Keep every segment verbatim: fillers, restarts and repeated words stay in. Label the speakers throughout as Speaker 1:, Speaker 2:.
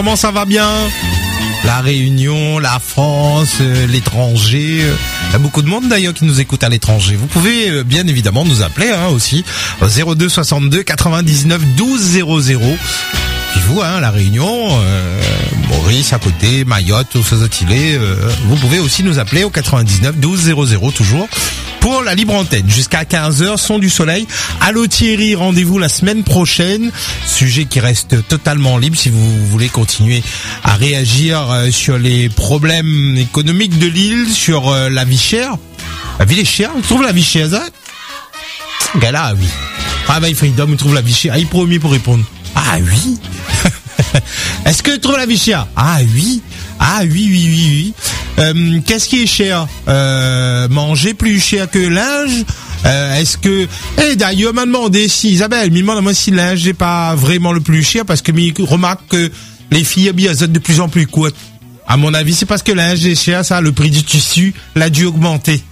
Speaker 1: Comment ça va bien? La Réunion, la France, euh, l'étranger. Il y a beaucoup de monde d'ailleurs qui nous écoute à l'étranger. Vous pouvez euh, bien évidemment nous appeler hein, aussi au zéro deux soixante-deux quatre-vingt-dix-neuf douze zéro zéro. Puis vous, hein, la Réunion, euh, Maurice à côté, Mayotte, tout ça, euh, vous pouvez aussi nous appeler au quatre-vingt-dix-neuf douze zéro zéro toujours. Pour la libre antenne, jusqu'à quinze heures, son du soleil. Allô Thierry, rendez-vous la semaine prochaine. Sujet qui reste totalement libre si vous voulez continuer à réagir sur les problèmes économiques de l'île, sur la vie chère. La vie est chère, on trouve la vie chère, ça? Gala, oui. Ah bah, Freedom, on trouve la vie chère. Ah, il promet pour répondre. Ah oui. Est-ce que tu trouves la vie chère? Ah oui. Ah oui, oui, oui, oui. Euh, qu'est-ce qui est cher? Euh, manger plus cher que linge? Euh, est-ce que... Eh, d'ailleurs, m'a demandé si, Isabelle, me demande moi si le linge n'est pas vraiment le plus cher parce que me remarque que les filles, elles sont de plus en plus courtes. À mon avis, c'est parce que le linge est cher, ça, le prix du tissu l'a dû augmenter.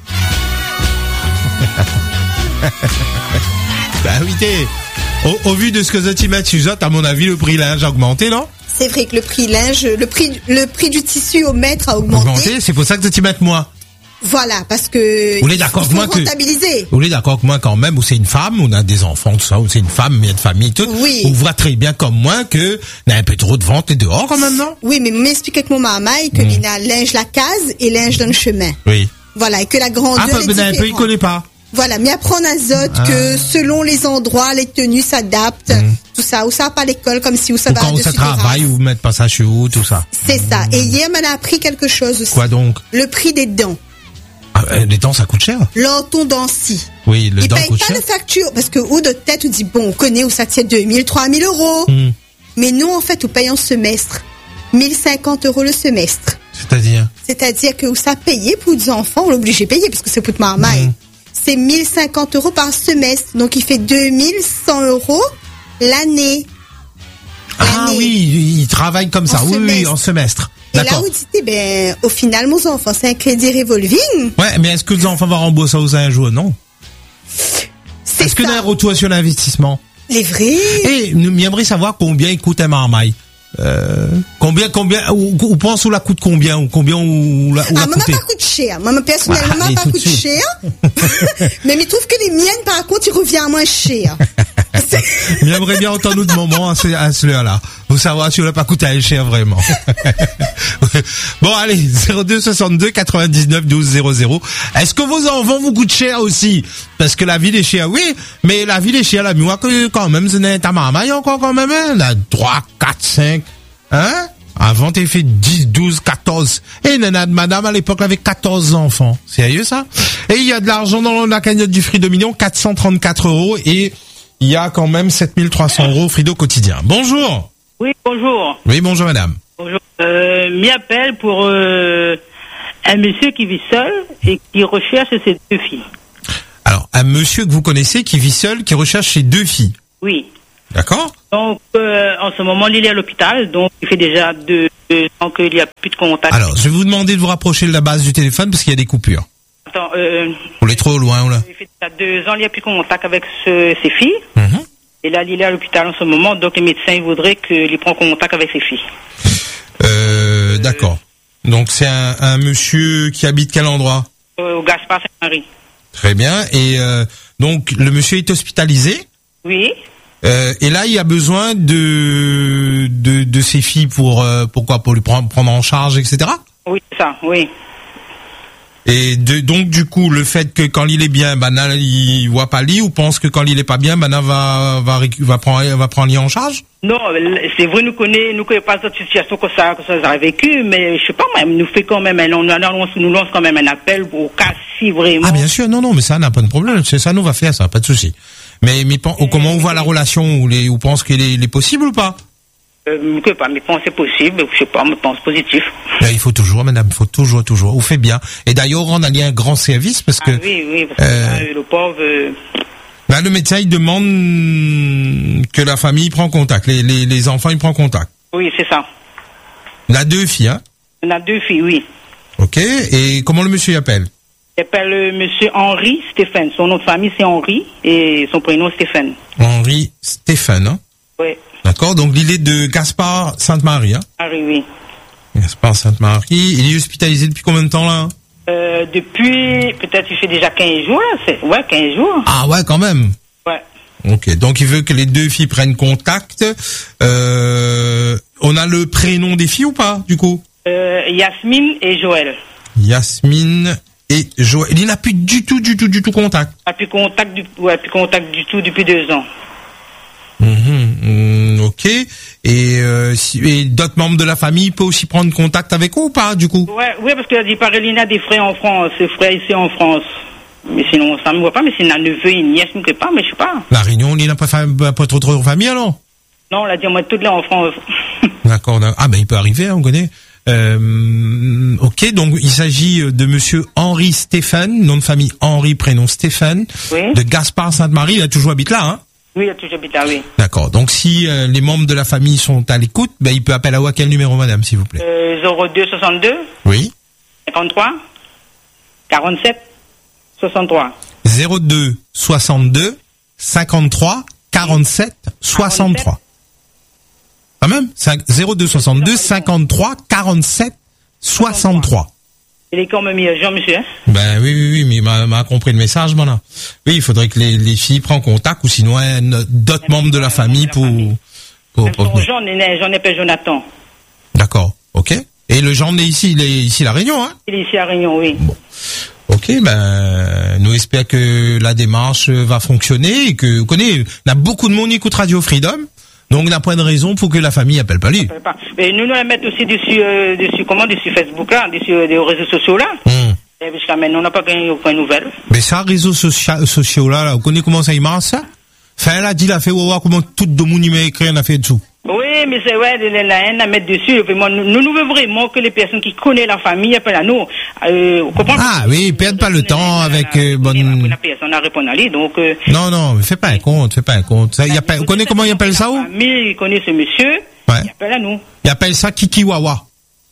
Speaker 1: Bah oui, t'es... Au, au vu de ce que tu mets sur à mon avis, le prix linge a augmenté, non?
Speaker 2: C'est vrai que le prix linge, le prix, le prix du tissu au mètre a augmenté.
Speaker 1: Augmenté, c'est pour ça que tu mets moins.
Speaker 2: Voilà, parce que.
Speaker 1: Vous êtes d'accord avec moi que.
Speaker 2: Rentabiliser.
Speaker 1: Vous êtes d'accord avec moi quand même, où c'est une femme, on a des enfants, tout ça, où c'est une femme, mais il y a de famille, tout.
Speaker 2: Oui.
Speaker 1: On voit très bien comme moi que, il y a un peu trop de ventes et dehors quand même, non?
Speaker 2: Oui, mais m'explique avec mon maman que
Speaker 1: mmh.
Speaker 2: il y a linge la case et linge dans le chemin.
Speaker 1: Oui.
Speaker 2: Voilà, et que la grandeur.
Speaker 1: Ah, ben, un peu, il connaît pas.
Speaker 2: Voilà, mais apprendre à Zot ah. que selon les endroits, les tenues s'adaptent, mmh. tout ça, ou ça va pas à l'école comme si, ou ça
Speaker 1: ou
Speaker 2: va
Speaker 1: quand ça travaille, ou vous mettez pas ça chez vous, tout ça.
Speaker 2: C'est ça. Et hier, m'en a appris quelque chose aussi.
Speaker 1: Quoi donc?
Speaker 2: Le prix des dents.
Speaker 1: Ah, les dents, ça coûte cher.
Speaker 2: L'orthodontie.
Speaker 1: Oui, le dent coûte cher.
Speaker 2: Il paye pas de facture, parce que, ou de tête, on dit, bon, on connaît où ça tient deux mille, trois mille euros. Mmh. Mais nous, en fait, on paye en semestre. mille cinquante euros le semestre.
Speaker 1: C'est-à-dire?
Speaker 2: C'est-à-dire que où ça payé pour des enfants, on l'oblige à payer, parce que c'est pour de marmaille. Mmh. C'est mille cinquante euros par semestre. Donc, il fait deux mille cent euros l'année.
Speaker 1: Ah oui, il travaille comme ça. Oui, oui, en semestre.
Speaker 2: Et là, vous dites, ben, au final, mon enfant, c'est un crédit revolving.
Speaker 1: Ouais, mais est-ce que les enfants vont rembourser aux un jour? Non.
Speaker 2: C'est
Speaker 1: Est-ce que nous avons un retour sur l'investissement?
Speaker 2: Les vrais.
Speaker 1: Et nous aimerions savoir combien il coûte un marmaille. Euh, combien, combien, ou, ou pense ou la coûte combien, ou combien, ou la, ou
Speaker 2: ah,
Speaker 1: la
Speaker 2: maman pas coûte cher. Maman, personnellement,
Speaker 1: ah,
Speaker 2: pas coûte cher. Mais il trouve que les miennes, par contre, ils reviennent moins cher.
Speaker 1: J'aimerais bien entendre notre moment à ce, à ce là. Vous savoir si on n'a pas coûté cher vraiment. Bon, allez, zéro deux soixante-deux quatre-vingt-dix-neuf douze zéro zéro. Est-ce que vos enfants vous coûtent cher aussi? Parce que la ville est chère, oui, mais la ville est chère, la moi, que quand même, ce n'est ta maman, il y a encore quand même, hein, là, trois, quatre, cinq, hein? Avant, t'as fait dix, douze, quatorze. Et nana de madame, à l'époque, avait quatorze enfants. Sérieux, ça? Et il y a de l'argent dans la cagnotte du Frido Mignon, quatre cent trente-quatre euros, et il y a quand même sept mille trois cents euros au Frido quotidien. Bonjour.
Speaker 3: Oui, bonjour.
Speaker 1: Oui, bonjour madame.
Speaker 3: Bonjour. Euh, m'y appelle pour euh, un monsieur qui vit seul et qui recherche ses deux filles.
Speaker 1: Alors, un monsieur que vous connaissez qui vit seul, qui recherche ses deux filles.
Speaker 3: Oui.
Speaker 1: D'accord.
Speaker 3: Donc, euh, en ce moment, il est à l'hôpital, donc il fait déjà deux, deux ans qu'il n'y a plus de contact.
Speaker 1: Alors, je vais vous demander de vous rapprocher de la base du téléphone parce qu'il y a des coupures.
Speaker 3: Attends, euh...
Speaker 1: On est trop loin, ou là?
Speaker 3: Il fait déjà deux ans, il n'y a plus de contact avec ce, ses filles.
Speaker 1: Mm-hmm.
Speaker 3: Et là, il est à l'hôpital en ce moment, donc les médecins, ils voudraient qu'il prenne contact avec ses filles.
Speaker 1: Euh, d'accord. Donc, c'est un, un monsieur qui habite quel endroit?
Speaker 3: euh, Au Gaspard Saint-Marie.
Speaker 1: Très bien. Et euh, donc, le monsieur est hospitalisé?
Speaker 3: Oui.
Speaker 1: Euh, et là, il y a besoin de de, de ses filles pour euh, pourquoi pour lui prendre prendre en charge, et cetera.
Speaker 3: Oui, ça, oui.
Speaker 1: Et de, donc du coup, le fait que quand il est bien, Bana il voit pas lui, ou pense que quand il est pas bien, Bana va va va prendre va prendre lui en charge.
Speaker 3: Non, c'est vrai, nous connaissons, nous connaissons pas cette situation que ça que ça a vécu, mais je sais pas même, nous fait quand même, on annonce, nous lance quand même un appel au cas si vraiment.
Speaker 1: Ah bien sûr, non non, mais ça n'a pas de problème, c'est ça, nous va faire ça, pas de souci. Mais mais euh, comment on voit la relation, ou les, ou pense qu'il est, il est possible ou pas?
Speaker 3: Euh, je sais pas, mais pense c'est possible, je sais pas, je pense positif.
Speaker 1: Là, il faut toujours, madame, il faut toujours, toujours. Vous faites bien. Et d'ailleurs, on a lié un grand service parce que.
Speaker 3: Ah oui, oui, parce que euh, le pauvre. Euh...
Speaker 1: Là, le médecin, il demande que la famille prend contact, les, les, les enfants, ils prennent contact.
Speaker 3: Oui, c'est ça.
Speaker 1: Il a deux filles, hein?
Speaker 3: Il a deux filles, oui.
Speaker 1: Ok, et comment le monsieur appelle?
Speaker 3: Il appelle euh, monsieur Henri Stéphane. Son nom de famille, c'est Henri, et son prénom, Stéphane.
Speaker 1: Henri Stéphane, hein?
Speaker 3: Oui.
Speaker 1: D'accord, donc il est de Gaspard Sainte-Marie, hein?
Speaker 3: Ah oui, oui.
Speaker 1: Gaspard Sainte-Marie. Il est hospitalisé depuis combien de temps, là?
Speaker 3: Euh, depuis, peut-être il fait déjà quinze jours, là. C'est, ouais, quinze jours.
Speaker 1: Ah ouais, quand même.
Speaker 3: Ouais.
Speaker 1: Ok, donc il veut que les deux filles prennent contact. Euh, on a le prénom des filles ou pas, du coup?
Speaker 3: Euh, Yasmine et Joël.
Speaker 1: Yasmine et Joël. Il n'a plus du tout, du tout, du tout contact.
Speaker 3: Pas plus contact du, ouais, plus contact du tout depuis deux ans.
Speaker 1: Mmh, mmh, ok. Et, euh, si, et d'autres membres de la famille peuvent aussi prendre contact avec eux ou pas, du coup?
Speaker 3: Ouais, ouais, parce qu'il paraît qu'il a des frères en France, ses frères ici en France. Mais sinon, ça me voit pas, mais c'est un neveu et une nièce, je ne sais pas, mais je sais pas.
Speaker 1: La Réunion, il n'a pas, fa- pas trop trop de famille, alors?
Speaker 3: Non, on l'a dit, moi, toute là en France.
Speaker 1: D'accord. d'accord. Ah, ben, il peut arriver, hein, on connaît. Euh, ok, donc il s'agit de monsieur Henri Stéphane, nom de famille Henri, prénom Stéphane,
Speaker 3: Oui.
Speaker 1: de Gaspard Sainte-Marie, il a toujours habité là, hein?
Speaker 3: Oui, il a toujours habité là, oui.
Speaker 1: D'accord. Donc si euh, les membres de la famille sont à l'écoute, ben il peut appeler à quel numéro, madame, s'il vous plaît?
Speaker 3: Euh, zéro deux soixante-deux,
Speaker 1: Oui.
Speaker 3: cinquante-trois, quarante-sept, soixante-trois.
Speaker 1: zéro deux soixante-deux cinquante-trois quarante-sept soixante-trois. Quand même, zéro deux soixante-deux cinquante-trois quarante-sept soixante-trois.
Speaker 3: Il est quand même mis à Jean, monsieur, hein?
Speaker 1: Ben oui, oui, oui, mais il m'a, m'a compris le message, voilà. Oui, il faudrait que les, les filles prennent contact, ou sinon hein, d'autres membres de la famille pour... pour,
Speaker 3: Même
Speaker 1: pour
Speaker 3: son
Speaker 1: venir.
Speaker 3: Jean, j'en ai pas Jonathan.
Speaker 1: D'accord, ok. Et le Jean est ici, il est ici à La Réunion, hein?
Speaker 3: Il est ici à Réunion, oui.
Speaker 1: Bon. Ok, ben, nous espérons que la démarche va fonctionner et que, vous connaissez, on a beaucoup de monde qui écoute Radio Freedom, donc on n'a pas de raison pour que la famille appelle pas lui.
Speaker 3: Et nous, nous la mettons aussi dessus, euh, dessus, comment, dessus Facebook, là, dessus euh, des réseaux sociaux, là.
Speaker 1: Hum.
Speaker 3: Et jusqu'à maintenant, on n'a pas gagné aucune nouvelle.
Speaker 1: Mais ça, réseaux socia- sociaux là, là, vous connaissez comment ça y marche, ça? Enfin, elle a dit, la fait, voir comment tout le monde y met écrit, on a fait dessous.
Speaker 3: Oui, mais c'est vrai, la, la haine à mettre dessus. Vraiment, nous, nous nous voulons vraiment que les personnes qui connaissent la famille appellent à nous. Euh, vous comprenez?
Speaker 1: Ah oui, perdent pas le temps avec euh, bonne...
Speaker 3: La personne a répondu à lui, donc... Euh,
Speaker 1: Non, non, mais fais pas un compte, fais pas un compte. Ça, y a pas, vous connaissez comment il appelle ça, où?
Speaker 3: La famille connaît ce monsieur,
Speaker 1: Ouais.
Speaker 3: il appelle à nous.
Speaker 1: Il appelle ça Kikiwawa.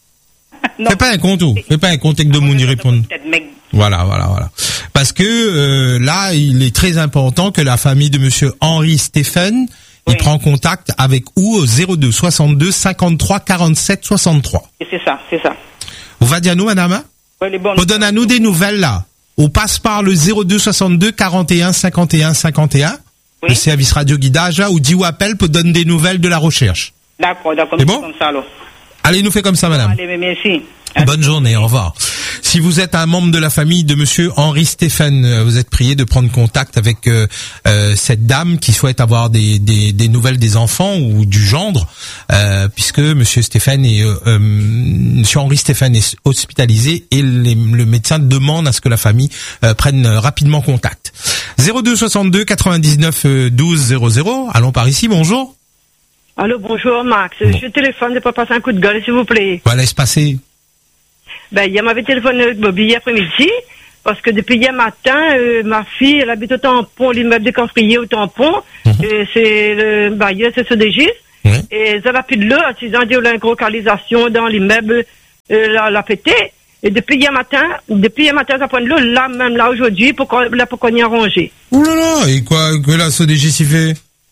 Speaker 3: Non.
Speaker 1: Fais pas un compte, où? Fais pas un compte avec deux monde y répondent.
Speaker 3: Peut-être, mec.
Speaker 1: Voilà, voilà, voilà. Parce que euh, là, il est très important que la famille de monsieur Henri Stéphane, il
Speaker 3: Oui.
Speaker 1: prend contact avec ou au zéro deux soixante-deux cinquante-trois quarante-sept soixante-trois.
Speaker 3: Et c'est ça, c'est ça.
Speaker 1: Vous va dire nous, madame, hein?
Speaker 3: Ouais, les bonnes.
Speaker 1: Vous donne à nous des nouvelles, là. On passe par le zéro deux soixante-deux quarante et un cinquante et un cinquante et un,
Speaker 3: Oui.
Speaker 1: le service radio guidage, là, ou dit ou appelle pour donner des nouvelles de la recherche.
Speaker 3: D'accord, d'accord.
Speaker 1: C'est bon?
Speaker 3: Comme ça, alors.
Speaker 1: Allez, nous fait comme ça, madame.
Speaker 3: Allez, mais merci.
Speaker 1: Bonne journée, au revoir. Si vous êtes un membre de la famille de monsieur Henri Stéphane, euh, vous êtes prié de prendre contact avec euh, euh, cette dame qui souhaite avoir des, des, des nouvelles des enfants ou du gendre, euh, puisque monsieur Stéphane est, euh, euh, monsieur Henri Stéphane est hospitalisé et les- le médecin demande à ce que la famille euh, prenne euh, rapidement contact. zéro deux soixante-deux quatre-vingt-dix-neuf douze zéro zéro. Allons par ici, bonjour.
Speaker 4: Allô, bonjour Max.
Speaker 1: Bon.
Speaker 4: Je téléphone de pas passer un coup de gueule, s'il vous plaît.
Speaker 1: Voilà, laisse passer.
Speaker 4: Ben, hier m'avait téléphoné avec Bobby hier après-midi, parce que depuis hier matin, euh, ma fille, elle habite au tampon, l'immeuble des Camphriers au tampon,
Speaker 1: Mhm.
Speaker 4: et c'est le bailleur, c'est ce D G.
Speaker 1: Oui.
Speaker 4: Et ça n'a plus de l'eau, elle s'est dit, on a une localisation dans l'immeuble, euh, la, la pété. Et depuis hier matin, depuis hier matin, ça prend de l'eau, là, même là, aujourd'hui, pour qu'on, là, pour qu'on y a rangé.
Speaker 1: Ouh là là, et quoi que la S O D G s'y fait?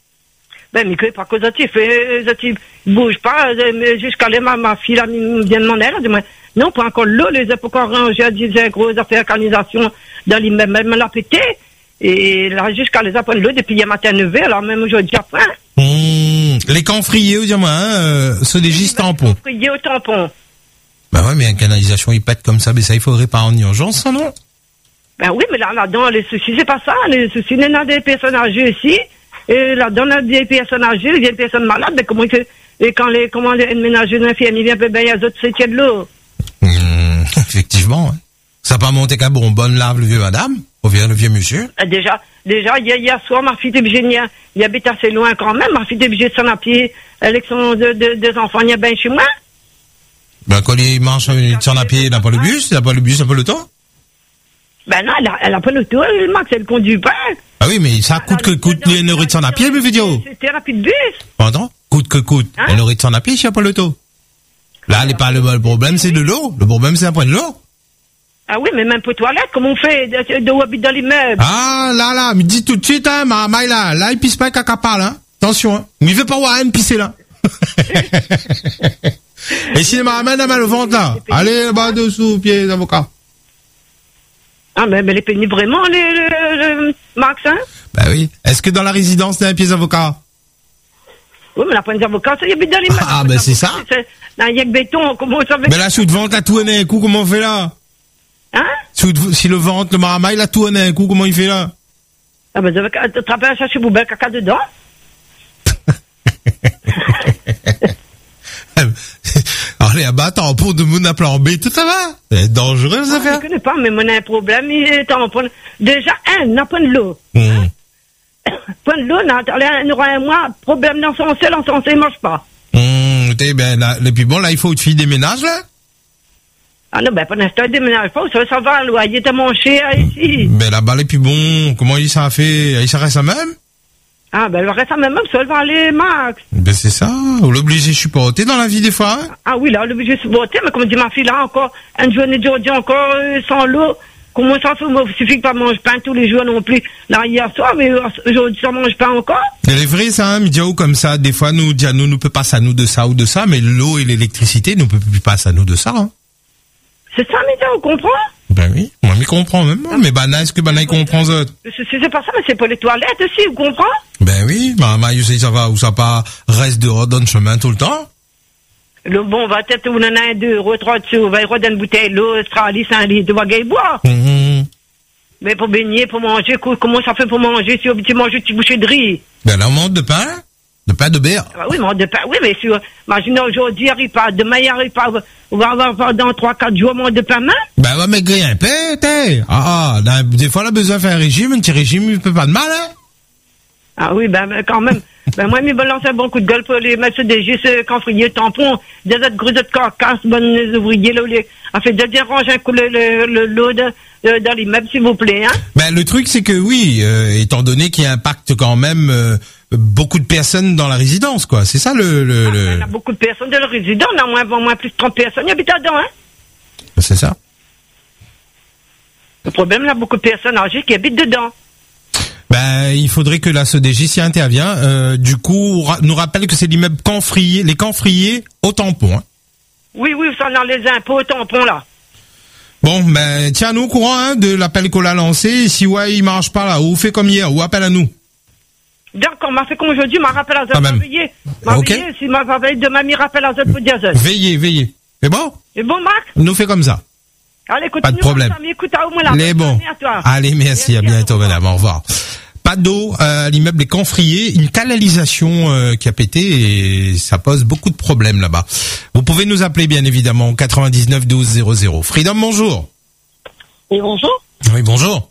Speaker 4: Ben, mais que, par cause de ça, tu fais, ça, tu bouge pas, euh, mais jusqu'à là, ma, ma fille, là, vient de mon aile, elle dit, moi, non, pour encore l'eau, les a pour qu'on range, elle disait, grosse affaire organisation dans l'immeuble, même l'a pété. Et là, jusqu'à les apprendre l'eau depuis hier matin neuf heures, alors même aujourd'hui après.
Speaker 1: Mmh, les camphriers, dis-moi, hein, euh, S O D G tampon.
Speaker 4: Prier au tampon.
Speaker 1: Bah ouais, mais une canalisation, il pète comme ça, mais ça, il faudrait pas en urgence, ça, non?
Speaker 4: Ben oui, mais là, là-dedans, les soucis, c'est pas ça. Les soucis, il y en a des personnes âgées ici. Et là-dedans, il y a des personnes âgées, il y a des personnes malades. Mais comment que, et quand les, comment les ménagers d'infirmiers viennent, ben, il y a d'autres, c'est qu'il y a de l'eau.
Speaker 1: Mmh, effectivement, hein. Ça pas monter qu'à bonne lave le vieux madame, ou bien le vieux monsieur.
Speaker 4: Euh, Déjà, déjà, hier, hier soir, ma fille était obligée de venir. Il habite assez loin quand même. Ma fille était obligée de s'en à pied. Avec son, de, de, des enfants, il y a bien chez moi.
Speaker 1: Ben, quand il marche, il s'en a pied, il n'a pas le bus, il n'a pas le bus, il n'a pas le temps.
Speaker 4: Ben non, elle a, elle a pas le tour, Max, elle conduit pas.
Speaker 1: Ah oui, mais ça coûte que coûte une heure de s'en à pied, le vidéo.
Speaker 4: C'était rapide bus.
Speaker 1: Pardon? Coûte que coûte.
Speaker 4: Hein?
Speaker 1: Une heure de s'en à pied, il n'y a pas le taux. Là, elle est pas le, le problème, c'est de l'eau. Le problème, c'est un point de l'eau.
Speaker 4: Ah oui, mais même pour toilette, comment on fait de, de où habite dans l'immeuble?
Speaker 1: Ah, là, là, me dis tout de suite, hein, ma, ma, là, là, il pisse pas caca parle, hein. Attention, hein. Il veut pas voir un pisser là. Et si le maramène a mal au ventre là, allez bas dessous, pieds d'avocat.
Speaker 4: Ah, mais, mais les pénibles vraiment, les, le, le, Max, hein?
Speaker 1: Bah oui. Est-ce que dans la résidence, t'as un pied d'avocat?
Speaker 4: Oui, mais la pointe d'avocat, ça y habite dans les
Speaker 1: Ah, ben c'est ça.
Speaker 4: Dans y a que béton, comment ça fait?
Speaker 1: Mais là, sous le ventre, là, tout en un coup, comment on fait là?
Speaker 4: Hein?
Speaker 1: Sous, si le ventre, le maramaille, il a tout en un coup, comment il fait là?
Speaker 4: Ah, ben, tu vas attraper un sachet poubelle, caca dedans.
Speaker 1: Allez, à battre en pot de mon plan B, tout ça va? C'est dangereux, ça
Speaker 4: Ah,
Speaker 1: fait.
Speaker 4: je connais pas, mais mon a un problème, il est en point. Déjà, un, n'a pas de l'eau.
Speaker 1: Mmh.
Speaker 4: Point de l'eau, il aura un mois, problème dans son sel, en son sel, il mange pas.
Speaker 1: Mmh, t'es ben, là, et puis bon, là, il faut que tu déménages, là?
Speaker 4: Ah non, ben, pour l'instant, il déménage pas, ça, ça va, le loyer est mon cher, ici.
Speaker 1: Ben, là-bas, et puis bon, comment il s'en fait? Il s'en reste à même?
Speaker 4: Ah, ben, le reste, ça même, ça va aller, Max.
Speaker 1: Ben, c'est ça. On l'oblige à supporter dans la vie, des fois, hein?
Speaker 4: Ah oui, là, l'obligé de se voter, mais comme dit ma fille, là, encore, une journée d'aujourd'hui, encore, euh, sans l'eau. Comment ça fait? Il suffit que pas mange pain tous les jours non plus. Là, hier soir, mais aujourd'hui, ça mange pas encore.
Speaker 1: Elle est vraie, ça, hein, Midiao, comme ça. Des fois, nous, Diano nous peut pas ça, nous, de ça ou de ça, mais l'eau et l'électricité nous peut plus pas ça, nous, de ça, hein.
Speaker 4: C'est ça, mais on comprend?
Speaker 1: Ben oui, moi, je comprends même. Mais Bana, est-ce que Bana, il comprend ça?
Speaker 4: C'est pas ça, mais c'est pour les toilettes aussi, vous comprenez?
Speaker 1: Ben oui, maman, je sais, ça va, ou ça pas, reste dehors dans le chemin tout le temps.
Speaker 4: Le bon, va peut-être, on en a un, deux euros, trois dessus, on va y redonner une bouteille, l'eau, Australie, cinq litres, on va gagner boire.
Speaker 1: Mmh.
Speaker 4: Mais pour baigner, pour manger, comment ça fait pour manger, si tu manges une petite bouchée de riz?
Speaker 1: Ben là, on mange de pain, de pain de beurre.
Speaker 4: Ah oui, mais de pain, oui, mais si, imaginez aujourd'hui, il arrive pas, demain, il arrive pas, on va avoir dans trois, quatre jours, mange de pain, main.
Speaker 1: Ben, va maigrir un peu, t'es. Ah, ah, là, des fois, on a besoin de faire un régime, un petit régime, il peut pas de mal, hein.
Speaker 4: Ah oui, ben, ben quand même. Ben moi, je me balance un bon coup de gueule pour les mettre des gestes, camphriers, tampons, des autres gros de carcasses, bonnes ouvriers, là, les, en fait, de déranger un coup le, le, le, l'eau de, de, dans l'immeuble, s'il vous plaît, hein.
Speaker 1: Ben, le truc, c'est que oui, euh, étant donné qu'il impacte quand même, euh, beaucoup de personnes dans la résidence, quoi. C'est ça, le, le,
Speaker 4: Ah,
Speaker 1: le...
Speaker 4: il y a beaucoup de personnes de la résidence, on a moins, moins plus de trente personnes qui habitent là-dedans, hein.
Speaker 1: Ben, c'est ça.
Speaker 4: Le problème, il y a beaucoup de personnes âgées qui habitent dedans.
Speaker 1: Ben, il faudrait que la C E D J s'y intervient. Euh, du coup, ra- nous rappelle que c'est l'immeuble Camphrier, les Camphriers au tampon, hein.
Speaker 4: Oui, oui, ça dans les impôts, tampons, là.
Speaker 1: Bon, ben, tiens-nous au courant, hein, de l'appel qu'on a lancé. Et si, ouais, il marche pas, là, ou fait comme hier, ou appelle à nous.
Speaker 4: D'accord, m'a fait comme aujourd'hui, m'a rappelé à
Speaker 1: Quand
Speaker 4: Z, m'a
Speaker 1: même.
Speaker 4: veillé. M'a
Speaker 1: Ok.
Speaker 4: veillé, si m'a rappelé demain, m'a rappelé à Z pour dire Z.
Speaker 1: Veillez, veillez. C'est bon?
Speaker 4: C'est bon, Marc?
Speaker 1: Nous fait comme ça.
Speaker 4: Allez, continue.
Speaker 1: Pas de problème.
Speaker 4: Comme ça, mais écoute, au moins, là.
Speaker 1: Les bons.
Speaker 4: À toi.
Speaker 1: Allez, merci,
Speaker 4: Merci,
Speaker 1: à bientôt,
Speaker 4: à toi.
Speaker 1: madame, au revoir. Pas d'eau euh, à l'immeuble Les Camphriers, une canalisation euh, qui a pété et ça pose beaucoup de problèmes là-bas. Vous pouvez nous appeler bien évidemment au quatre-vingt-dix-neuf douze zéro zéro. Freedom, bonjour.
Speaker 5: Et bonjour.
Speaker 1: Oui, bonjour.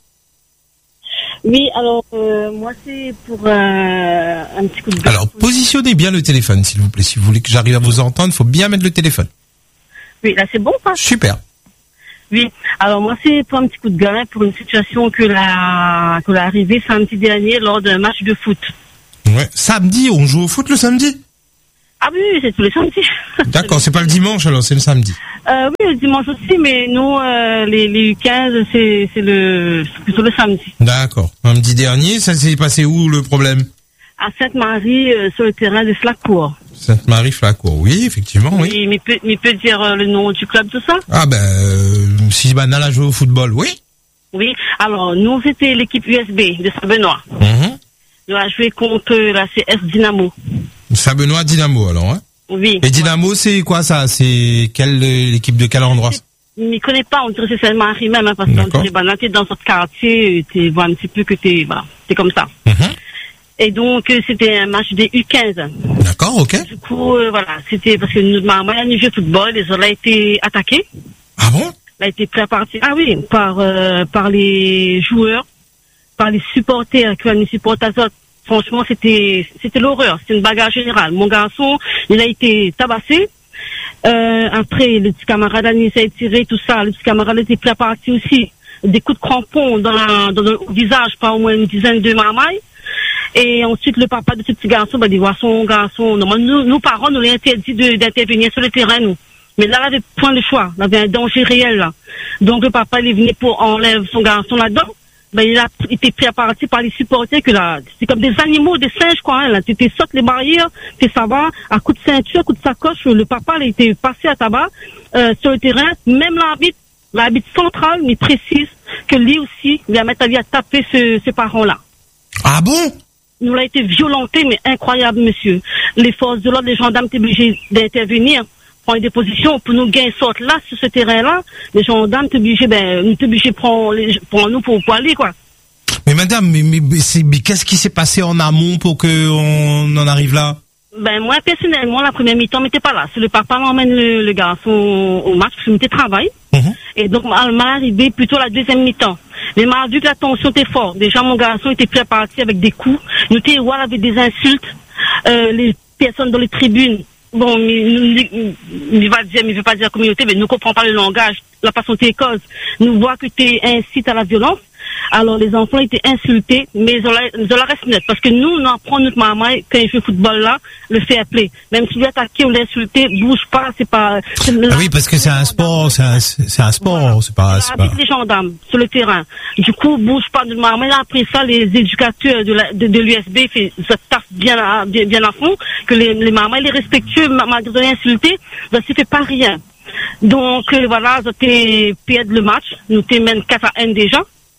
Speaker 5: Oui, alors euh, moi c'est pour euh, un petit coup de gueule.
Speaker 1: Alors, positionnez bien le téléphone, s'il vous plaît. Si vous voulez que j'arrive à vous entendre, il faut bien mettre le téléphone.
Speaker 5: Oui, là c'est bon quoi.
Speaker 1: Super.
Speaker 5: Oui, alors moi c'est pour un petit coup de gueule, hein, pour une situation que la que l'a arrivée samedi dernier lors d'un match de foot.
Speaker 1: Ouais. Samedi, on joue au foot le samedi?
Speaker 5: Ah oui, oui, c'est tous les samedis.
Speaker 1: D'accord, c'est pas le dimanche alors, c'est le samedi.
Speaker 5: Euh, oui, le dimanche aussi, mais nous euh, les les U quinze c'est c'est le c'est plutôt le samedi.
Speaker 1: D'accord. Samedi dernier, ça s'est passé où le problème?
Speaker 5: À Sainte-Marie euh, sur le terrain de Flacourt.
Speaker 1: Sainte-Marie-Flacourt, oui, effectivement, oui.
Speaker 5: Oui, mais peut mais peut dire euh, le nom du club tout ça?
Speaker 1: Ah ben, euh, si Banal a joué au football, oui.
Speaker 5: Oui. Alors nous c'était l'équipe U S B de Saint-Benoît.
Speaker 1: Mhm.
Speaker 5: Nous avons joué contre la C S Dynamo.
Speaker 1: Saint-Benoît Dynamo alors, hein.
Speaker 5: Oui.
Speaker 1: Et Dynamo, c'est quoi ça? C'est quelle l'équipe de quel endroit?
Speaker 5: Je ne connais pas, on dirait que c'est Saint-Marie même, hein, parce qu'on
Speaker 1: D'accord.
Speaker 5: dirait, bah, là, t'es dans notre quartier, tu vois un petit peu que t'es, voilà, t'es comme ça.
Speaker 1: Mhm.
Speaker 5: Et donc, euh, c'était un match des U quinze.
Speaker 1: D'accord, ok.
Speaker 5: Du coup, euh, voilà, c'était parce que nous, ma maman, elle a joué au football, les autres, elle a été attaquée.
Speaker 1: Ah bon?
Speaker 5: Elle a été pris à partie, ah oui, par, euh, par les joueurs, par les supporters, qui ont supporté les autres. Franchement, c'était, c'était l'horreur, c'était une bagarre générale. Mon garçon, il a été tabassé. Euh, après, le petit camarade Anis a été tiré, tout ça. Le petit camarade a été pris à partie aussi. Des coups de crampon dans, la, dans le visage, pas au moins une dizaine de marmailles. Et ensuite, le papa de ce petit garçon, bah, dit, voir son garçon. Non, nous, nos parents nous l'ont interdit de, d'intervenir sur le terrain, nous. Mais là, il avait point de choix. Il avait un danger réel, là. Donc, le papa, il est venu pour enlever son garçon là-dedans. ben, il a été pris à partie par les supporters que là, c'est comme des animaux, des singes, quoi, hein, là. Tu t'es sautes les barrières, t'es ça va, à coup de ceinture, à coup de sacoche, le papa, il a été passé à tabac, euh, sur le terrain, même l'arbitre, l'arbitre central, mais précise que lui aussi, il a mettre à lui à taper ce, ces parents-là.
Speaker 1: Ah bon?
Speaker 5: Nous l'a été violenté, mais incroyable, monsieur. Les forces de l'ordre, les gendarmes étaient obligés d'intervenir, prendre des positions pour nous gagner sorte là, sur ce terrain-là. Les gendarmes étaient obligés, ben, nous étaient obligés de prendre, les, prendre nous pour, pour aller, quoi.
Speaker 1: Mais madame, mais, mais, mais, c'est, mais qu'est-ce qui s'est passé en amont pour qu'on en arrive là?
Speaker 5: Ben, moi, personnellement, la première mi-temps, m'était pas là. C'est le papa m'emmène le, le garçon au match, parce qu'il m'était travail. Mmh. Et donc, m'a, m'a arrivé plutôt la deuxième mi-temps. Mais m'a vu que la tension était forte. Déjà, mon garçon était pris à partir avec des coups. Nous étions voir avec des insultes. Euh, les personnes dans les tribunes, bon, il va dire, mais il veut pas dire communauté, mais nous comprenons pas le langage, la façon de cause. Nous voit que tu incites à la violence. Alors, les enfants étaient insultés, mais ils ont la, ils ont la reste nette. Parce que nous, on apprend notre maman, quand il joue au football là, le fair play. Même si lui attaqué ou l'insulté, bouge pas, c'est pas, c'est
Speaker 1: ah oui, parce que c'est un sport, c'est un, c'est un sport, voilà. c'est pas, c'est pas.
Speaker 5: Les gendarmes, sur le terrain. Du coup, bouge pas notre maman. Il a appris ça, les éducateurs de la, de, de l'U S B, fait, ça taffe bien à, bien, bien à fond, que les, les mamans, les respectueux, malgré l'insulté, ça se fait pas rien. Donc, euh, voilà, c'était perdre le match. Nous t'es même quatre à un déjà.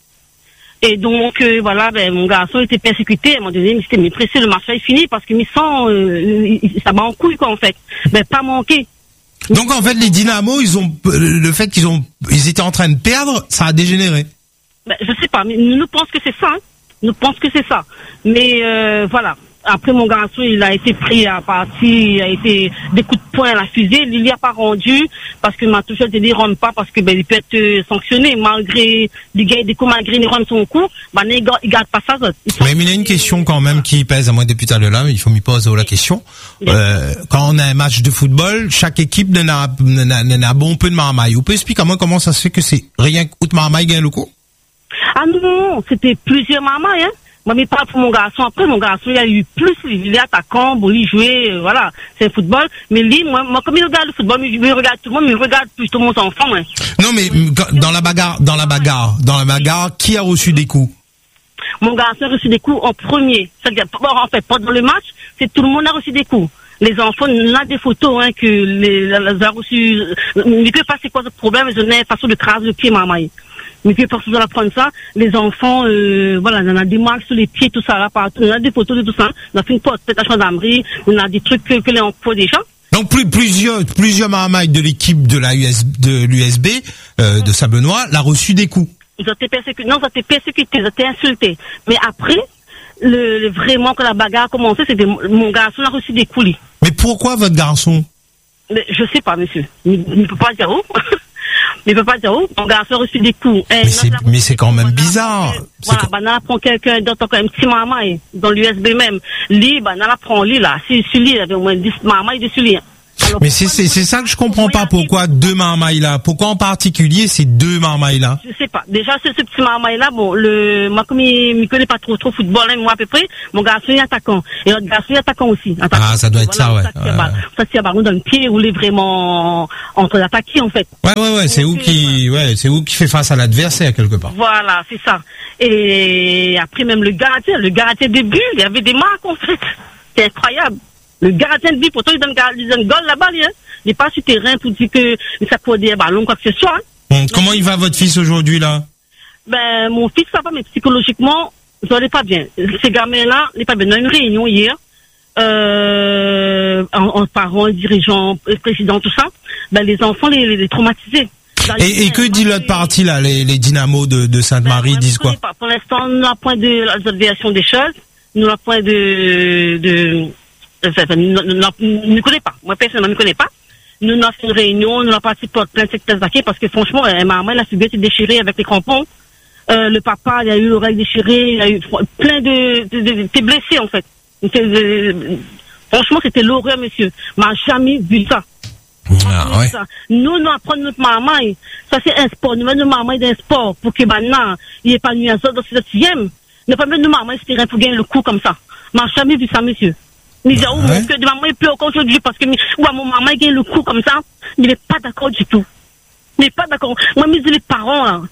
Speaker 5: Et donc, euh, voilà, ben, mon garçon était persécuté. À un moment donné, il s'était mis pressé, le match est fini parce que me sent, euh, ça bat en couille, quoi, en fait. Ben, pas manqué.
Speaker 1: Donc, en fait, les Dynamos, ils ont, le fait qu'ils ont, ils étaient en train de perdre, ça a dégénéré.
Speaker 5: Ben, je sais pas, mais nous pensons que c'est ça, hein. Nous pensons que c'est ça. Mais, euh, voilà. Après, mon garçon, il a été pris à partie, il a été des coups de poing à la fusée. Il n'y a pas rendu parce que ma touche de ne rentre pas parce que ben il peut être euh, sanctionné malgré les gars des coups malgré les rentre son coup. Ben il garde, il garde pas ça.
Speaker 1: Mais il y a une question quand même qui pèse à moi depuis tout à l'heure. Il faut m'y poser la question. Euh, quand on a un match de football, chaque équipe en a, en a bon peu de marmaille. Vous pouvez expliquer à moi comment ça se fait que c'est rien que de marmaille gagne le coup?
Speaker 5: Ah non, non, c'était plusieurs marmailles, hein. Moi, mais pas pour mon garçon. Après, mon garçon, il a eu plus, il est attaquant, bon, il jouait, euh, voilà, c'est un football. Mais lui, moi, moi, comme il regarde le football, il regarde tout le monde, mais il regarde plutôt mon enfant, hein.
Speaker 1: Non, mais, dans la bagarre, dans la bagarre, dans la bagarre, qui a reçu des coups?
Speaker 5: Mon garçon a reçu des coups en premier. C'est-à-dire, en fait, pendant le match, c'est tout le monde a reçu des coups. Les enfants, on a des photos, hein, que les, les a reçus, mais que pas c'est quoi ce problème, ils ont une façon de craser le pied, maman. Mais puis, pour ça, prendre ça, les enfants, euh, voilà, on a des marques sur les pieds, tout ça, là, partout. On a des photos de tout ça. On a fait une porte, peut-être la gendarmerie. On a des trucs que, que les emplois déjà.
Speaker 1: Donc, plus, plusieurs, plusieurs marmailles de l'équipe de la U S, de l'U S B, euh, de Sablenois, l'a reçu des coups.
Speaker 5: Ils ont été persécutés. Non, ils ont été persécutés, ils ont été insultés. Mais après, le, le vraiment, quand la bagarre a commencé, c'était mon garçon a reçu des coups, lui.
Speaker 1: Mais pourquoi votre garçon?
Speaker 5: Mais, je sais pas, monsieur. Il ne peut pas dire où. Mais il peut pas dire où. Mon garçon a reçu des coups.
Speaker 1: Mais eh, c'est, mais c'est quand même bizarre.
Speaker 5: Voilà, quand... bah, on apprend quelqu'un d'autre, quand même, petit maman, dans l'U S B même. Lui, bah, on apprend lui, là. Si, sur lui, il avait au moins dix marmailles dessus lui.
Speaker 1: Alors, mais c'est, c'est, c'est ça que je comprends pas. Pourquoi deux marmailles là? Pourquoi en particulier ces deux marmailles là?
Speaker 5: Je sais pas. Déjà, ce, ce petit marmaille là, bon, le, moi, comme il me connaît pas trop, trop football, hein, moi, à peu près, mon garçon est attaquant. Et notre garçon est attaquant aussi. Attaquant.
Speaker 1: Ah, ça doit être voilà, ça, ouais.
Speaker 5: Ça, ça tire ballon dans le pied, ou est vraiment en train d'attaquer, en fait.
Speaker 1: Ouais, ouais, ouais, c'est où qui, ouais, c'est où qui fait face à l'adversaire, quelque part.
Speaker 5: Voilà, c'est ça. Et après, même le gardien, le gardien de but, il y avait des marques, en fait. C'est incroyable. Le gardien de but, pourtant, il donne, il donne goal là-bas, hein. Il n'est pas sur terrain pour dire que ça peut des ballons, quoi que ce soit. Hein.
Speaker 1: Bon, comment il va, votre fils, aujourd'hui, là?
Speaker 5: Ben, mon fils, ça va, mais psychologiquement, ça n'est pas bien. Ces gamins-là, il n'est pas bien. Dans une réunion hier, euh, en, en parents, dirigeants, présidents, tout ça, ben, les enfants, les, les, les traumatisés.
Speaker 1: Et, et que dit l'autre partie, là, les, les dynamos de, de Sainte-Marie, ben, disent quoi?
Speaker 5: Pas. Pour l'instant, nous n'avons point de l'observation des choses. Nous n'avons point de, de, ne me connaît pas. Moi, personnellement, ne me connais pas. Nous, on a fait une réunion, nous, on a parti pour plein de secteurs d'attaqués parce que franchement, maman, la figure était déchirée avec les crampons. Euh, le papa, il a eu l'oreille déchirée, il a eu plein de, de, de, de, de blessés, en fait. De, franchement, c'était l'horreur, monsieur. M'a jamais vu ça.
Speaker 1: Ah, ouais.
Speaker 5: Ça. Nous, nous apprenons notre maman. Ça, c'est un sport. Nous, notre maman est un sport pour que maintenant, il est pas nuit à ça dans ce septième. Ne pas mettre notre maman, c'est rien pour gagner le coup comme ça. M'a jamais vu ça, monsieur. Mais ah, ouais. Que de maman est plus encore aujourd'hui parce que ouais, mon maman gagne le coup comme ça, il n'est pas d'accord du tout. Il n'est pas d'accord. Moi, mais les parents, là,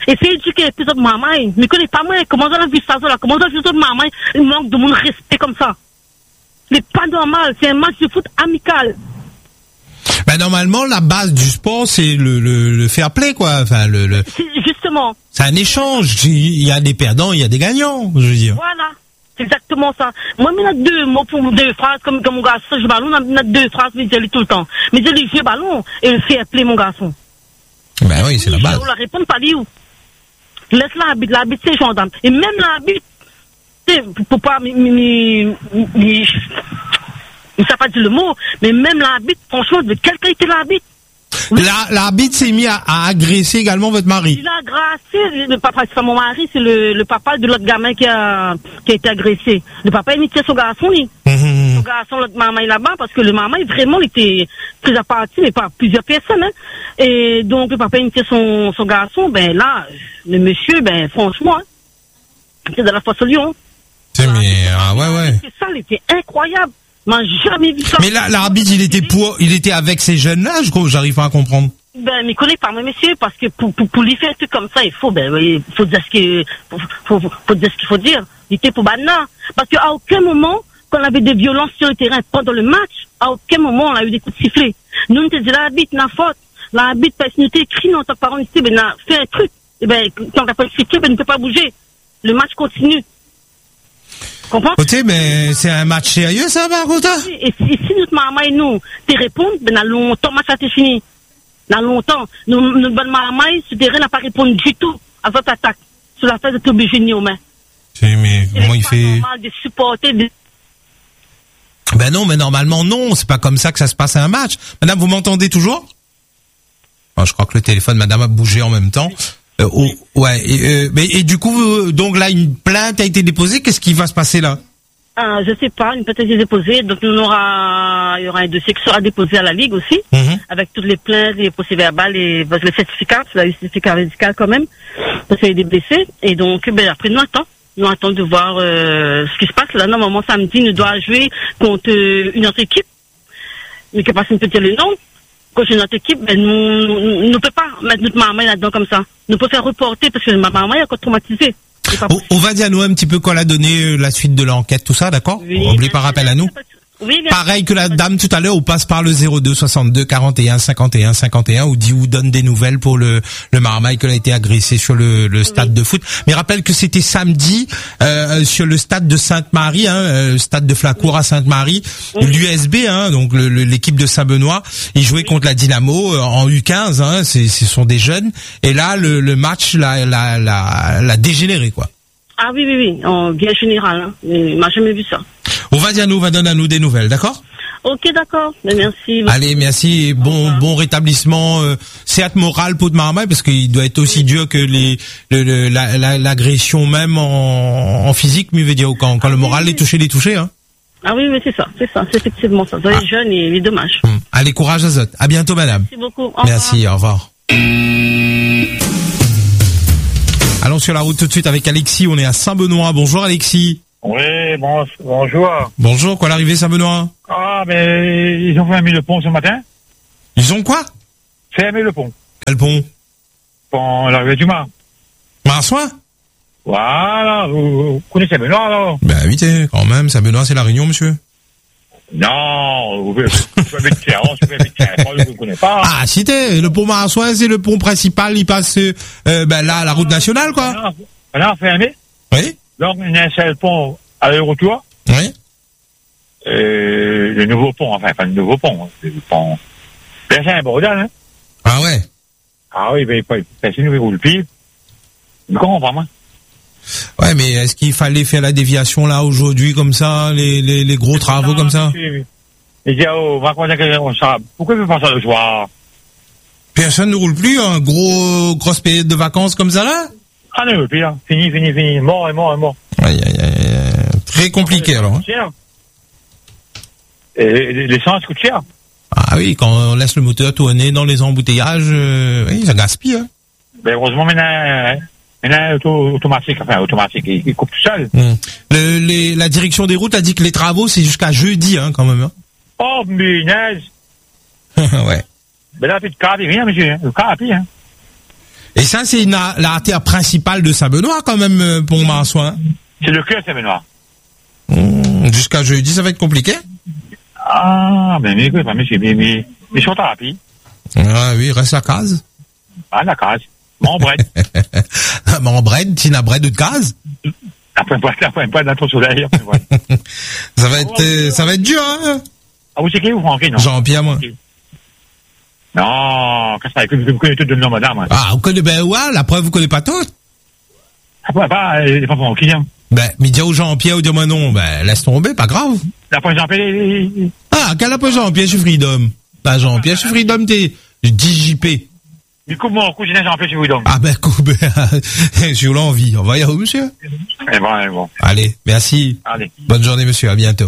Speaker 5: Essayez d'éduquer les autres mamans. Mais connais pas moi. Comment on a vu ça, là? Comment on a vu les autres mamans? Il manque de mon respect comme ça. C'est pas normal. C'est un match de foot amical.
Speaker 1: Ben, normalement, la base du sport, c'est le, le, le fair play, quoi. Enfin, le, le...
Speaker 5: C'est justement.
Speaker 1: C'est un échange. Il y a des perdants, il y a des gagnants, je veux dire.
Speaker 5: Voilà. C'est exactement ça. Moi, il y a deux mots pour deux phrases, comme, comme mon garçon, je ballon, il y a deux phrases, mais je lis tout le temps. Mais je lis, je ballon, et le fair play, mon garçon.
Speaker 1: Ben oui, c'est la base.
Speaker 5: On la répond pas où. Laisse l'arbitre, l'arbitre c'est gendarme. Et même l'arbitre, tu sais, pour pas, mi, mi, mi, mi, il sait pas dire le mot, mais même l'arbitre, franchement, de quelle qualité l'arbitre?
Speaker 1: Oui. La, l'arbitre s'est mis à, à agresser également votre mari.
Speaker 5: Il a agressé, le papa, c'est pas mon mari, c'est le, le papa de l'autre gamin qui a, qui a été agressé. Le papa, il était son garçon, lui. Mmh. Son garçon, l'autre maman, il est là-bas, parce que le maman, il vraiment, il était pris à partie, mais pas plusieurs personnes, hein. Et donc, le papa, il était son, son garçon, ben là, le monsieur, ben, franchement, hein, c'est de la force au lion.
Speaker 1: C'est, mais, ah, ouais, ouais.
Speaker 5: C'est ça, il était incroyable. M'a jamais vu ça.
Speaker 1: Mais là, l'arbitre, il était pour, il était avec ces jeunes-là, je crois, j'arrive pas à comprendre.
Speaker 5: Ben, mais connais pas, moi, monsieur, parce que pour, pour, pour lui faire un truc comme ça, il faut, ben, il faut dire ce qu'il, faut, faut, faut, faut dire ce qu'il faut dire. Il était pour Banna. Parce qu'à aucun moment, quand on avait des violences sur le terrain pendant le match, à aucun moment, on a eu des coups de sifflet. Nous, on te dit, l'arbitre, n'a faute. L'arbitre, parce que nous écrit dans ta parole ici, ben, a fait un truc. Et ben, quand on n'a pas de sifflet, ben, ne peut pas bouger. Le match continue. Comprends?
Speaker 1: Ok, mais c'est un match sérieux, ça, par contre?
Speaker 5: Et si, si notre maman et nous, te répondent, ben, dans longtemps, le match a été fini. Dans longtemps. Nous, notre bonne maman, ce terrain n'a pas répondu du tout à votre attaque. Sur la phase de Toby Junior, mais.
Speaker 1: C'est, mais, comment il fait?
Speaker 5: C'est normal de supporter, de...
Speaker 1: Ben non, mais normalement, non. C'est pas comme ça que ça se passe à un match. Madame, vous m'entendez toujours? Oh, je crois que le téléphone, madame, a bougé en même temps. Euh, oh, ouais, et, euh, mais, et du coup, euh, donc là, une plainte a été déposée. Qu'est-ce qui va se passer là?
Speaker 5: Euh, je sais pas, une plainte a été déposée. Donc, on aura, il y aura un dossier qui sera déposé à la Ligue aussi, mm-hmm. avec toutes les plaintes, les procès-verbales, et les certificats, le certificat médical quand même, parce qu'il y a des blessés. Et donc, ben, après, nous attendons. Nous attendons de voir euh, ce qui se passe. Là, normalement, samedi, nous devons jouer contre euh, une autre équipe. Mais que personne ne peut dire le nom. Quand j'ai notre équipe, ben, nous ne pouvons pas mettre notre maman là-dedans comme ça. Nous pouvons faire reporter parce que ma maman est encore traumatisée.
Speaker 1: On, on va dire à nous un petit peu quoi a donné la suite de l'enquête, tout ça, d'accord?
Speaker 5: Oui,
Speaker 1: on oublie par rappel à nous.
Speaker 5: Oui,
Speaker 1: pareil que la dame tout à l'heure, on passe par le zéro deux soixante-deux quarante et un cinquante et un cinquante et un ou dit ou donne des nouvelles pour le le Marmaille qui a été agressé sur le, le stade oui. de foot. Mais rappelle que c'était samedi euh, sur le stade de Sainte-Marie, hein, euh, stade de Flacourt à Sainte-Marie, oui. l'U S B, hein, donc le, le, l'équipe de Saint-Benoît, ils jouaient oui. contre la Dynamo euh, en U quinze, hein, c'est, ce sont des jeunes. Et là, le, le match l'a, l'a, l'a, l'a dégénéré, quoi.
Speaker 5: Ah oui, oui, oui, en bien général, hein. Il m'a jamais vu ça.
Speaker 1: On va dire à nous, on va donner à nous des nouvelles, d'accord?
Speaker 5: Ok, d'accord. Mais merci.
Speaker 1: Allez, merci. Et bon, bon rétablissement. Euh, certes moral pour de Marmaille parce qu'il doit être aussi oui. dur que les, le, le, la, la, l'agression même en, en physique, mais veut dire quand, quand ah, le moral oui, est touché, les touché, hein. Ah
Speaker 5: oui, mais c'est ça, c'est ça, c'est effectivement ça. Vous êtes ah. jeune et il est dommage.
Speaker 1: Hum. Allez, courage Azot. À bientôt, madame.
Speaker 5: Merci beaucoup. Au
Speaker 1: merci, au revoir. Allons sur la route tout de suite avec Alexis. On est à Saint-Benoît. Bonjour, Alexis.
Speaker 6: Oui, bon, bonjour.
Speaker 1: Bonjour, quoi l'arrivée Saint-Benoît?
Speaker 6: Ah, mais ils ont fermé le pont ce matin.
Speaker 1: Ils ont quoi?
Speaker 6: Fermé le pont.
Speaker 1: Quel pont?
Speaker 6: Pont l'arrivée du Mar.
Speaker 1: Marsouin?
Speaker 6: Voilà, vous, vous connaissez Saint-Benoît alors?
Speaker 1: Ben oui, quand même, Saint-Benoît c'est la Réunion, monsieur.
Speaker 6: Non, vous pouvez vite faire, vous pouvez vite faire, je ne connais pas.
Speaker 1: Ah, si t'es, le pont Marsouin c'est le pont principal, il passe euh, ben là, la route nationale, quoi.
Speaker 6: Maintenant, fermé?
Speaker 1: Oui.
Speaker 6: Donc, il y a un seul pont à l'aérotour.
Speaker 1: Oui.
Speaker 6: Euh, le nouveau pont, enfin, pas le nouveau pont, c'est le pont. Ben, c'est un bordel, hein.
Speaker 1: Ah ouais.
Speaker 6: Ah oui, ben, personne ne roule plus. Je comprends pas, moi.
Speaker 1: Ouais, mais est-ce qu'il fallait faire la déviation là aujourd'hui comme ça, les, les, les gros travaux non, comme ça?
Speaker 6: Il dit, oh, on va croire que ça. Pourquoi il veut pas ça le soir?
Speaker 1: Personne ne roule plus, un gros, grosse période de vacances comme ça là?
Speaker 6: Ah non, puis là, fini, fini, fini, mort et mort et mort.
Speaker 1: Aïe, aïe, aïe, très compliqué alors.
Speaker 6: Cher. Et l'essence coûte cher.
Speaker 1: Ah oui, quand on laisse le moteur tourner dans les embouteillages, euh, oui, ça gaspille. Hein.
Speaker 6: Ben heureusement maintenant, maintenant auto, automatique, enfin automatique, il, il coupe tout seul.
Speaker 1: Hum. Le, les, la direction des routes a dit que les travaux c'est jusqu'à jeudi, hein, quand même. Hein.
Speaker 6: Oh, mais neige.
Speaker 1: Ouais.
Speaker 6: Ben là, plus de cas, rien, monsieur. Le cas, plus, hein.
Speaker 1: Et ça, c'est une, l'artère principale de Saint-Benoît, quand même, euh, pour Marsoin.
Speaker 6: C'est le cœur, Saint-Benoît.
Speaker 1: Mmh, jusqu'à jeudi, ça va être compliqué.
Speaker 6: Ah, ben, mais, mais, mais, mais, mais, mais, sur thérapie.
Speaker 1: Ah oui, reste la case.
Speaker 6: Ah, la case. Mon bread.
Speaker 1: Mon bread, tu n'as bread de case?
Speaker 6: Après, après, après, dans ton soleil, après, ouais.
Speaker 1: Ça va être, euh, ça va être dur, hein?
Speaker 6: Ah, vous, c'est qui, vous, Francky, non?
Speaker 1: Jean-Pierre, moi.
Speaker 6: Non, qu'est-ce que ça, vous connaissez tout de nom, madame, hein?
Speaker 1: Ah, vous connaissez, ben, ouais, la preuve, vous connaissez pas tout.
Speaker 6: Ah, pas, pas, euh, pas Francky, hein?
Speaker 1: Ben, mais dire au Jean-Pierre ou dire moi non, ben, laisse tomber, pas grave.
Speaker 6: La première Jean-Pierre,
Speaker 1: Ah, quel appelle Jean-Pierre, je suis Freedom. Pas Jean-Pierre, je suis Freedom, t'es, D J P.
Speaker 6: du coup, mon cousin Jean-Pierre, je vous donne.
Speaker 1: Ah, ben, coup, ben, j'ai eu l'envie. On va y aller, monsieur?
Speaker 6: Eh bon, eh bon.
Speaker 1: Allez, merci.
Speaker 6: Allez.
Speaker 1: Bonne journée, monsieur, à bientôt.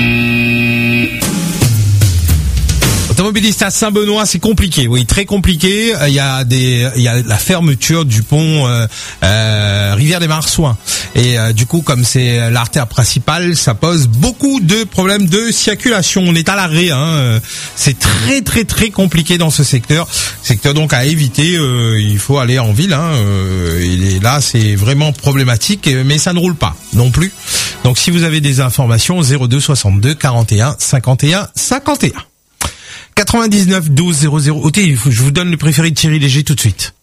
Speaker 1: Automobiliste à Saint-Benoît, c'est compliqué, oui, très compliqué. Il y a des, il y a la fermeture du pont euh, euh, Rivière des Marsouins, et euh, du coup, comme c'est l'artère principale, ça pose beaucoup de problèmes de circulation. On est à l'arrêt, hein. C'est très très très compliqué dans ce secteur, secteur donc à éviter. Euh, il faut aller en ville, hein. Euh, et là, c'est vraiment problématique, mais ça ne roule pas non plus. Donc, si vous avez des informations, zéro deux soixante-deux quarante et un cinquante et un cinquante et un. quatre-vingt-dix-neuf douze zéro zéro. Ok, je vous donne le préféré de Thierry Léger tout de suite.